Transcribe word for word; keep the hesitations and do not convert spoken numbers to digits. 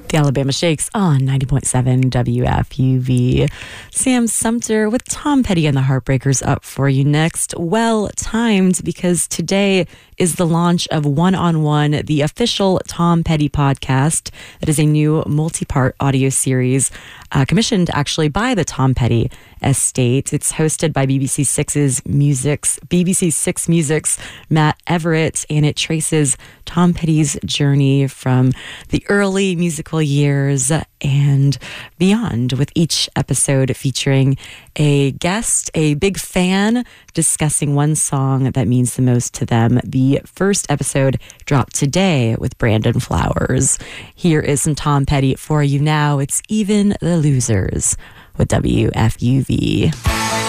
The Alabama Shakes on ninety point seven W F U V. Sam Sumter with Tom Petty and the Heartbreakers up for you next. Well timed, because today is the launch of One on One, the official Tom Petty podcast. That is a new multi-part audio series uh, commissioned actually by the Tom Petty estate. It's hosted by B B C Six's Music's B B C Six Music's Matt Everett, and it traces Tom Petty's journey from the early musical years and beyond, with each episode featuring a guest, a big fan, discussing one song that means the most to them. The first episode dropped today with Brandon Flowers. Here is some Tom Petty for you now. It's Even the Losers with W F U V.